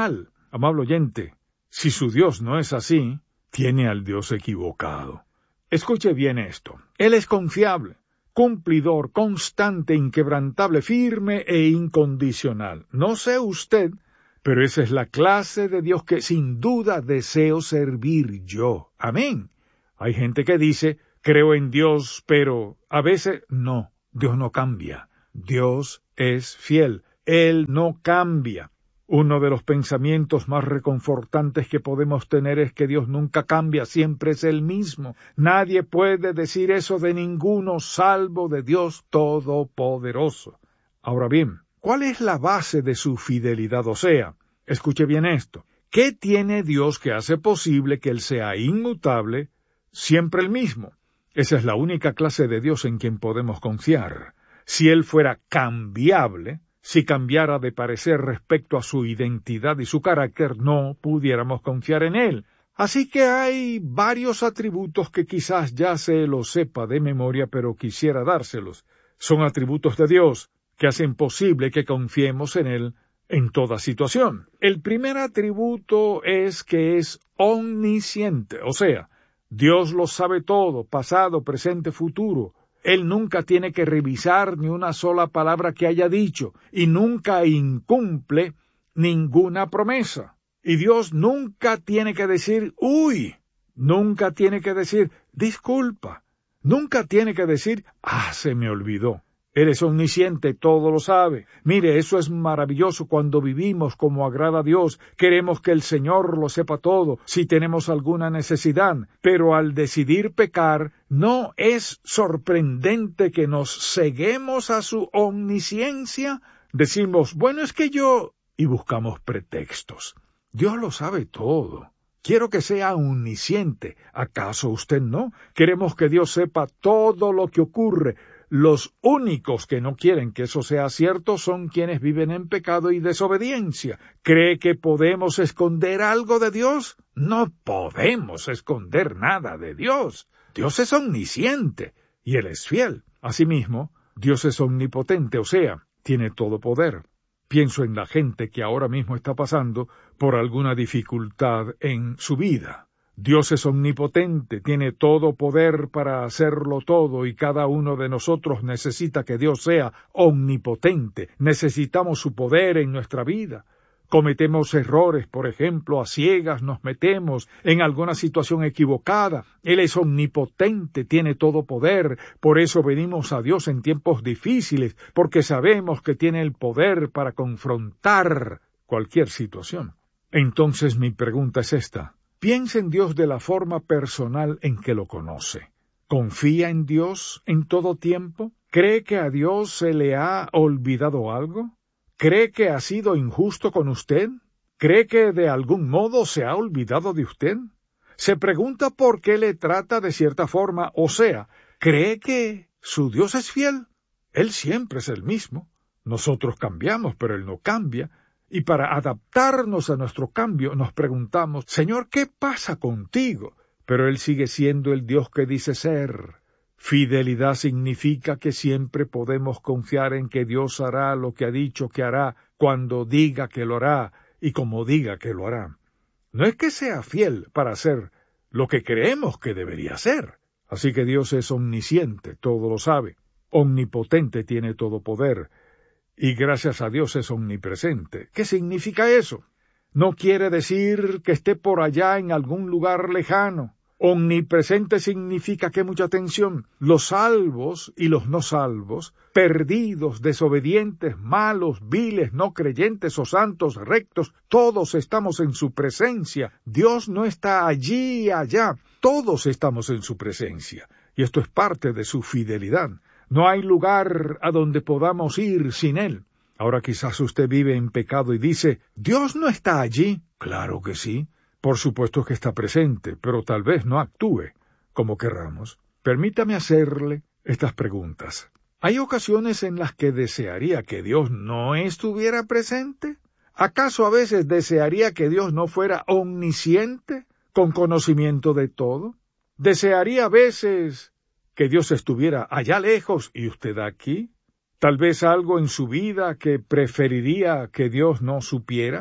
Amable oyente, si su Dios no es así, tiene al Dios equivocado. Escuche bien esto. Él es confiable, cumplidor, constante, inquebrantable, firme e incondicional. No sé usted, pero esa es la clase de Dios que sin duda deseo servir yo. Amén. Hay gente que dice, creo en Dios, pero a veces no. Dios no cambia. Dios es fiel. Él no cambia. Uno de los pensamientos más reconfortantes que podemos tener es que Dios nunca cambia, siempre es el mismo. Nadie puede decir eso de ninguno salvo de Dios Todopoderoso. Ahora bien, ¿cuál es la base de su fidelidad? O sea, escuche bien esto. ¿Qué tiene Dios que hace posible que Él sea inmutable, siempre el mismo? Esa es la única clase de Dios en quien podemos confiar. Si Él fuera cambiable, si cambiara de parecer respecto a su identidad y su carácter, no pudiéramos confiar en Él. Así que hay varios atributos que quizás ya se los sepa de memoria, pero quisiera dárselos. Son atributos de Dios que hacen posible que confiemos en Él en toda situación. El primer atributo es que es omnisciente, o sea, Dios lo sabe todo, pasado, presente, futuro. Él nunca tiene que revisar ni una sola palabra que haya dicho, y nunca incumple ninguna promesa. Y Dios nunca tiene que decir, uy, nunca tiene que decir, disculpa, nunca tiene que decir, se me olvidó. Él es omnisciente, todo lo sabe. Mire, eso es maravilloso cuando vivimos como agrada a Dios. Queremos que el Señor lo sepa todo, si tenemos alguna necesidad. Pero al decidir pecar, ¿no es sorprendente que nos ceguemos a su omnisciencia? Decimos, bueno, es que yo... y buscamos pretextos. Dios lo sabe todo. Quiero que sea omnisciente. ¿Acaso usted no? Queremos que Dios sepa todo lo que ocurre. Los únicos que no quieren que eso sea cierto son quienes viven en pecado y desobediencia. ¿Cree que podemos esconder algo de Dios? No podemos esconder nada de Dios. Dios es omnisciente y Él es fiel. Asimismo, Dios es omnipotente, o sea, tiene todo poder. Pienso en la gente que ahora mismo está pasando por alguna dificultad en su vida. Dios es omnipotente, tiene todo poder para hacerlo todo y cada uno de nosotros necesita que Dios sea omnipotente. Necesitamos su poder en nuestra vida. Cometemos errores, por ejemplo, a ciegas nos metemos en alguna situación equivocada. Él es omnipotente, tiene todo poder. Por eso venimos a Dios en tiempos difíciles, porque sabemos que tiene el poder para confrontar cualquier situación. Entonces mi pregunta es esta. Piensa en Dios de la forma personal en que lo conoce. ¿Confía en Dios en todo tiempo? ¿Cree que a Dios se le ha olvidado algo? ¿Cree que ha sido injusto con usted? ¿Cree que de algún modo se ha olvidado de usted? ¿Se pregunta por qué le trata de cierta forma? O sea, ¿cree que su Dios es fiel? Él siempre es el mismo. Nosotros cambiamos, pero Él no cambia. Y para adaptarnos a nuestro cambio nos preguntamos, Señor, ¿qué pasa contigo? Pero Él sigue siendo el Dios que dice ser. Fidelidad significa que siempre podemos confiar en que Dios hará lo que ha dicho que hará, cuando diga que lo hará y como diga que lo hará. No es que sea fiel para hacer lo que creemos que debería hacer. Así que Dios es omnisciente, todo lo sabe. Omnipotente, tiene todo poder. Y gracias a Dios es omnipresente. ¿Qué significa eso? No quiere decir que esté por allá en algún lugar lejano. Omnipresente significa que, mucha atención, los salvos y los no salvos, perdidos, desobedientes, malos, viles, no creyentes o santos, rectos, todos estamos en su presencia. Dios no está allí y allá, todos estamos en su presencia. Y esto es parte de su fidelidad. No hay lugar a donde podamos ir sin Él. Ahora quizás usted vive en pecado y dice, ¿Dios no está allí? Claro que sí. Por supuesto que está presente, pero tal vez no actúe como querramos. Permítame hacerle estas preguntas. ¿Hay ocasiones en las que desearía que Dios no estuviera presente? ¿Acaso a veces desearía que Dios no fuera omnisciente, con conocimiento de todo? ¿Desearía a veces que Dios estuviera allá lejos y usted aquí? ¿Tal vez algo en su vida que preferiría que Dios no supiera?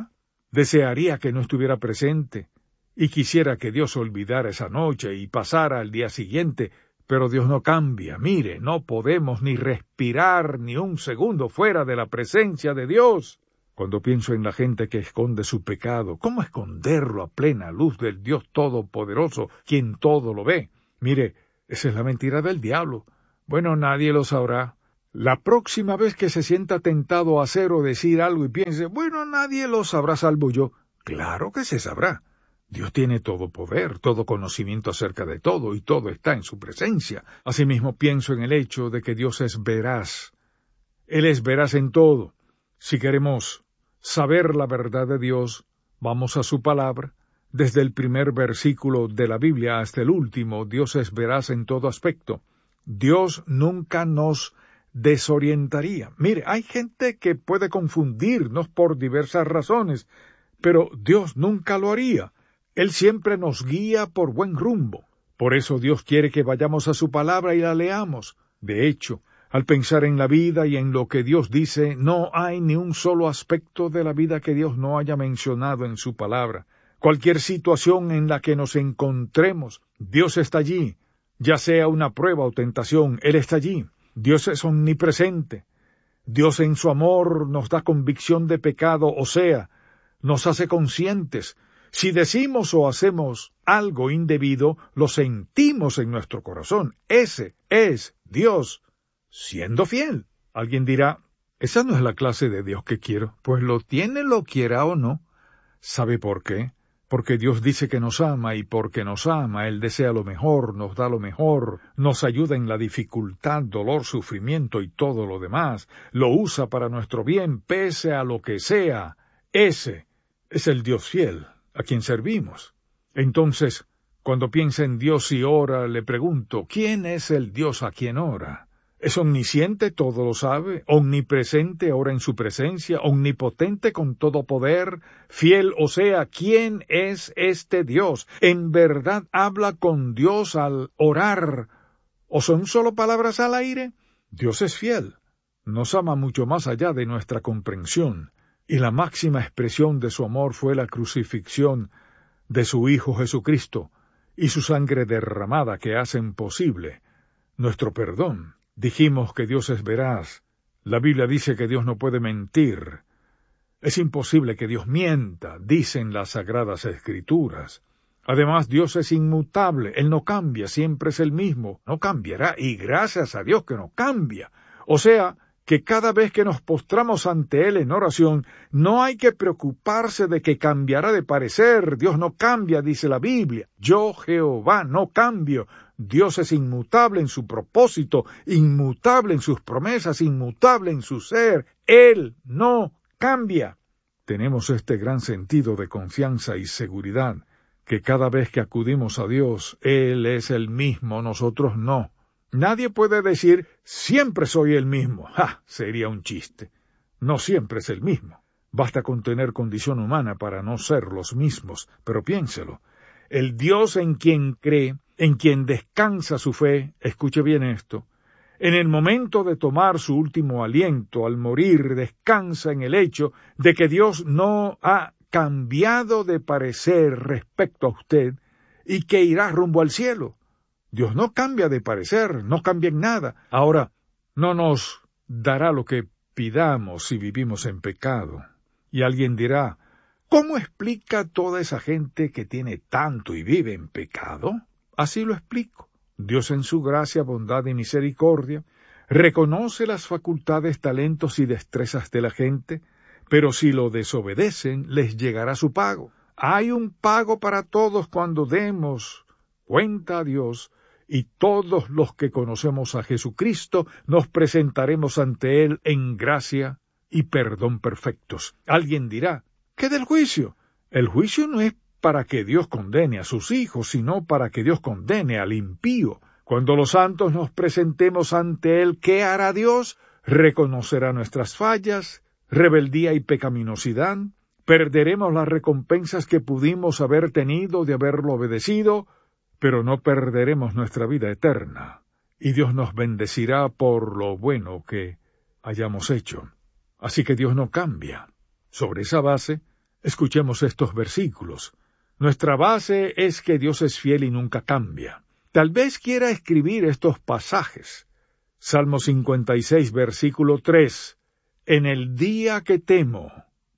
desearía que no estuviera presente, y quisiera que Dios olvidara esa noche y pasara al día siguiente, pero Dios no cambia. Mire, no podemos ni respirar ni un segundo fuera de la presencia de Dios. Cuando pienso en la gente que esconde su pecado, ¿cómo esconderlo a plena luz del Dios Todopoderoso, quien todo lo ve? Mire, esa es la mentira del diablo. Bueno, nadie lo sabrá. La próxima vez que se sienta tentado a hacer o decir algo y piense, bueno, nadie lo sabrá salvo yo. Claro que se sabrá. Dios tiene todo poder, todo conocimiento acerca de todo, y todo está en su presencia. Asimismo pienso en el hecho de que Dios es veraz. Él es veraz en todo. Si queremos saber la verdad de Dios, vamos a su palabra. Desde el primer versículo de la Biblia hasta el último, Dios es veraz en todo aspecto. Dios nunca nos desorientaría. Mire, hay gente que puede confundirnos por diversas razones, pero Dios nunca lo haría. Él siempre nos guía por buen rumbo. Por eso Dios quiere que vayamos a su palabra y la leamos. De hecho, al pensar en la vida y en lo que Dios dice, no hay ni un solo aspecto de la vida que Dios no haya mencionado en su palabra. Cualquier situación en la que nos encontremos, Dios está allí. Ya sea una prueba o tentación, Él está allí. Dios es omnipresente. Dios en su amor nos da convicción de pecado, o sea, nos hace conscientes. Si decimos o hacemos algo indebido, lo sentimos en nuestro corazón. Ese es Dios, siendo fiel. Alguien dirá, esa no es la clase de Dios que quiero. Pues lo tiene, lo quiera o no. ¿Sabe por qué? Porque Dios dice que nos ama, y porque nos ama, Él desea lo mejor, nos da lo mejor, nos ayuda en la dificultad, dolor, sufrimiento y todo lo demás. Lo usa para nuestro bien, pese a lo que sea. Ese es el Dios fiel a quien servimos. Entonces, cuando piensa en Dios y ora, le pregunto, ¿quién es el Dios a quien ora? ¿Es omnisciente, todo lo sabe? ¿Omnipresente, ora en su presencia? ¿Omnipotente con todo poder? Fiel, o sea, ¿quién es este Dios? ¿En verdad habla con Dios al orar? ¿O son solo palabras al aire? Dios es fiel. Nos ama mucho más allá de nuestra comprensión. Y la máxima expresión de su amor fue la crucifixión de su Hijo Jesucristo y su sangre derramada que hacen posible nuestro perdón. Dijimos que Dios es veraz. La Biblia dice que Dios no puede mentir. Es imposible que Dios mienta, dicen las Sagradas Escrituras. Además, Dios es inmutable. Él no cambia, siempre es el mismo. No cambiará, y gracias a Dios que no cambia. O sea, que cada vez que nos postramos ante Él en oración, no hay que preocuparse de que cambiará de parecer. Dios no cambia, dice la Biblia. Yo, Jehová, no cambio. Dios es inmutable en su propósito, inmutable en sus promesas, inmutable en su ser. Él no cambia. Tenemos este gran sentido de confianza y seguridad, que cada vez que acudimos a Dios, Él es el mismo, nosotros no. Nadie puede decir, siempre soy el mismo. ¡Ja! Sería un chiste. No siempre es el mismo. Basta con tener condición humana para no ser los mismos. Pero piénselo. El Dios en quien cree, en quien descansa su fe, escuche bien esto, en el momento de tomar su último aliento, al morir, descansa en el hecho de que Dios no ha cambiado de parecer respecto a usted y que irá rumbo al cielo. Dios no cambia de parecer, no cambia en nada. Ahora, no nos dará lo que pidamos si vivimos en pecado. Y alguien dirá, ¿cómo explica toda esa gente que tiene tanto y vive en pecado? Así lo explico. Dios en su gracia, bondad y misericordia reconoce las facultades, talentos y destrezas de la gente, pero si lo desobedecen, les llegará su pago. Hay un pago para todos cuando demos cuenta a Dios, y todos los que conocemos a Jesucristo nos presentaremos ante Él en gracia y perdón perfectos. Alguien dirá, ¿qué del juicio? El juicio no es para que Dios condene a sus hijos, sino para que Dios condene al impío. Cuando los santos nos presentemos ante Él, ¿qué hará Dios? Reconocerá nuestras fallas, rebeldía y pecaminosidad. Perderemos las recompensas que pudimos haber tenido de haberlo obedecido, pero no perderemos nuestra vida eterna, y Dios nos bendecirá por lo bueno que hayamos hecho. Así que Dios no cambia. Sobre esa base, Escuchemos estos versículos. Nuestra base es que Dios es fiel y nunca cambia. Tal vez quiera escribir estos pasajes. Salmo 56, versículo 3. En el día que temo,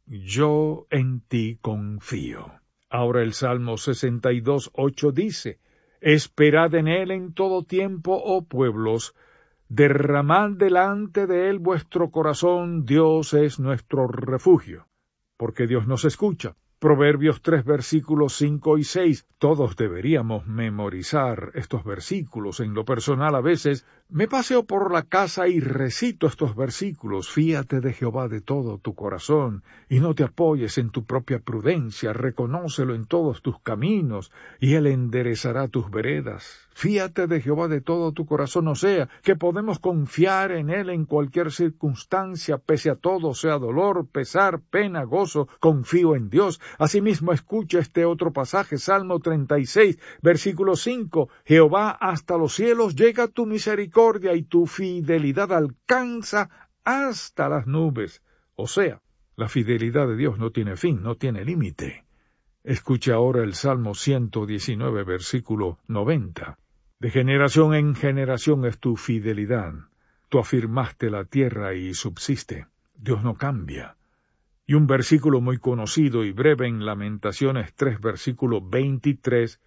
yo en ti confío. Ahora el Salmo 62, 8 dice, esperad en él en todo tiempo, oh pueblos, derramad delante de él vuestro corazón, Dios es nuestro refugio, porque Dios nos escucha. Proverbios 3, versículos 5 y 6. Todos deberíamos memorizar estos versículos. En lo personal, a veces me paseo por la casa y recito estos versículos. Fíate de Jehová de todo tu corazón, y no te apoyes en tu propia prudencia. Reconócelo en todos tus caminos, y él enderezará tus veredas. Fíate de Jehová de todo tu corazón, o sea, que podemos confiar en él en cualquier circunstancia, pese a todo, sea dolor, pesar, pena, gozo, confío en Dios. Asimismo, escucha este otro pasaje, Salmo 36, versículo 5. Jehová, hasta los cielos llega tu misericordia y tu fidelidad alcanza hasta las nubes. O sea, la fidelidad de Dios no tiene fin, no tiene límite. Escucha ahora el Salmo 119, versículo 90. De generación en generación es tu fidelidad. Tú afirmaste la tierra y subsiste. Dios no cambia. Y un versículo muy conocido y breve en Lamentaciones 3, versículo 23,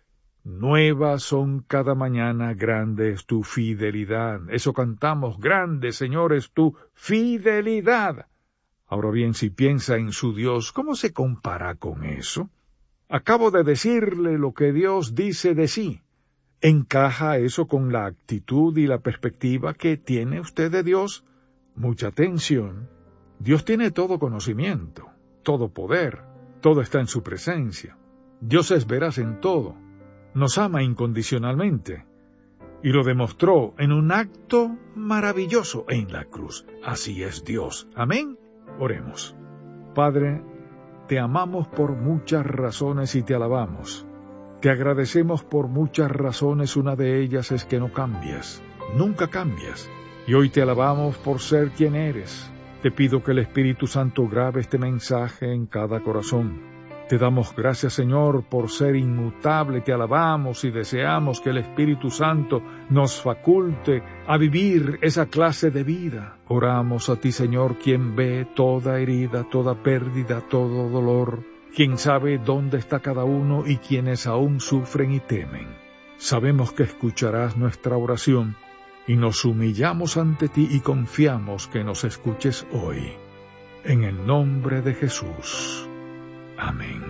nuevas son cada mañana, grande es tu fidelidad. Eso cantamos, grande, Señor, es tu fidelidad. Ahora bien, si piensa en su Dios, ¿cómo se compara con eso? Acabo de decirle lo que Dios dice de sí. ¿Encaja eso con la actitud y la perspectiva que tiene usted de Dios? Mucha atención. Dios tiene todo conocimiento, todo poder, todo está en su presencia. Dios es veraz en todo, nos ama incondicionalmente, y lo demostró en un acto maravilloso en la cruz. Así es Dios. Amén. Oremos. Padre, te amamos por muchas razones y te alabamos. Te agradecemos por muchas razones, una de ellas es que no cambias, nunca cambias, y hoy te alabamos por ser quien eres. Te pido que el Espíritu Santo grabe este mensaje en cada corazón. Te damos gracias, Señor, por ser inmutable. Te alabamos y deseamos que el Espíritu Santo nos faculte a vivir esa clase de vida. Oramos a ti, Señor, quien ve toda herida, toda pérdida, todo dolor, quien sabe dónde está cada uno y quienes aún sufren y temen. Sabemos que escucharás nuestra oración, y nos humillamos ante ti y confiamos que nos escuches hoy. En el nombre de Jesús. Amén.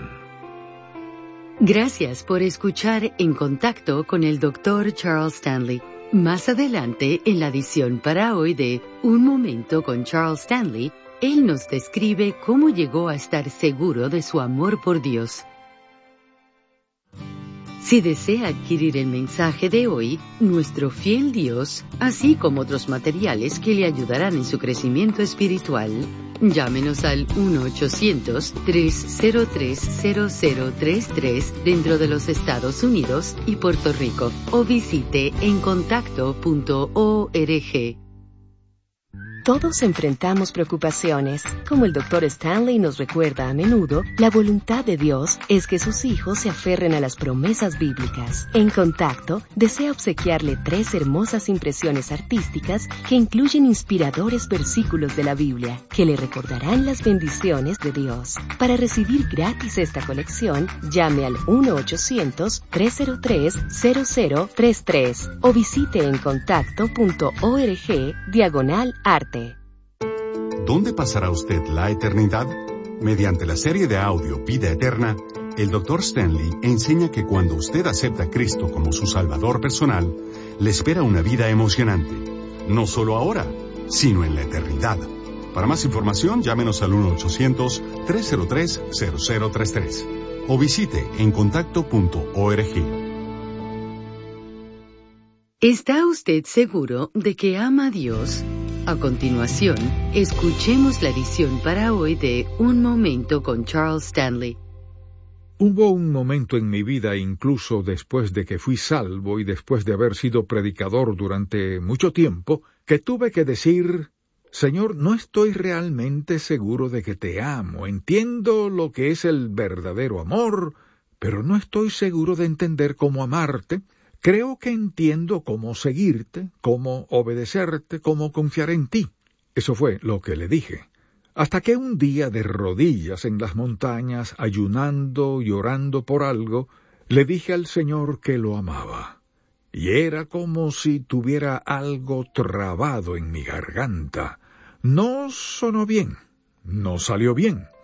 Gracias por escuchar En Contacto con el Dr. Charles Stanley. Más adelante, en la edición para hoy de Un Momento con Charles Stanley, él nos describe cómo llegó a estar seguro de su amor por Dios. Si desea adquirir el mensaje de hoy, Nuestro Fiel Dios, así como otros materiales que le ayudarán en su crecimiento espiritual, llámenos al 1-800-303-0033 dentro de los Estados Unidos y Puerto Rico, o visite encontacto.org. Todos enfrentamos preocupaciones. Como el Dr. Stanley nos recuerda a menudo, la voluntad de Dios es que sus hijos se aferren a las promesas bíblicas. En Contacto, desea obsequiarle 3 hermosas impresiones artísticas que incluyen inspiradores versículos de la Biblia, que le recordarán las bendiciones de Dios. Para recibir gratis esta colección, llame al 1-800-303-0033 o visite encontacto.org/arte. ¿Dónde pasará usted la eternidad? Mediante la serie de audio Vida Eterna, el Dr. Stanley enseña que cuando usted acepta a Cristo como su Salvador personal, le espera una vida emocionante, no solo ahora, sino en la eternidad. Para más información, llámenos al 1-800-303-0033 o visite encontacto.org. ¿Está usted seguro de que ama a Dios? A continuación, escuchemos la edición para hoy de Un Momento con Charles Stanley. Hubo un momento en mi vida, incluso después de que fui salvo y después de haber sido predicador durante mucho tiempo, que tuve que decir, Señor, no estoy realmente seguro de que te amo. Entiendo lo que es el verdadero amor, pero no estoy seguro de entender cómo amarte. Creo que entiendo cómo seguirte, cómo obedecerte, cómo confiar en ti. Eso fue lo que le dije. Hasta que un día, de rodillas en las montañas, ayunando y orando por algo, le dije al Señor que lo amaba. Y era como si tuviera algo trabado en mi garganta. No sonó bien, no salió bien.